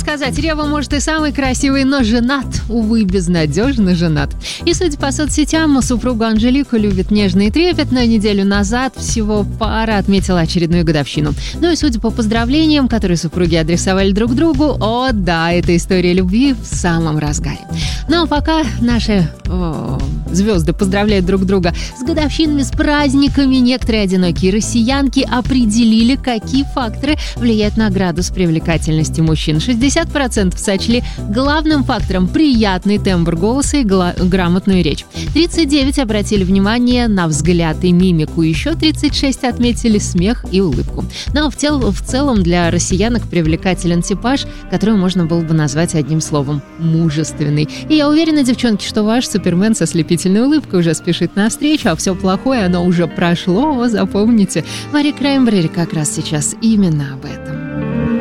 сказать, Рева, может, и самый красивый, но женат, увы, безнадежно женат. И, судя по соцсетям, супругу Анжелику любит нежно и трепетно. Неделю назад всего пара отметила очередную годовщину. Ну и судя по поздравлениям, которые супруги адресовали друг другу, о да, эта история любви в самом разгаре. Ну а пока наши звезды поздравляют друг друга с годовщинами, с праздниками, некоторые одинокие россиянки определили, какие факторы влияют на градус привлекательности мужчин. 60% сочли главным фактором приятный тембр голоса и грамотную речь. 39% обратили внимание на взгляд и мимику. Еще 36% отметили смех и улыбку. Но в целом для россиянок привлекателен типаж, который можно было бы назвать одним словом – мужественный. И я уверена, девчонки, что ваш супермен со слепительной улыбкой уже спешит навстречу, а все плохое, оно уже прошло, запомните. Мари Краймбрери как раз сейчас именно об этом.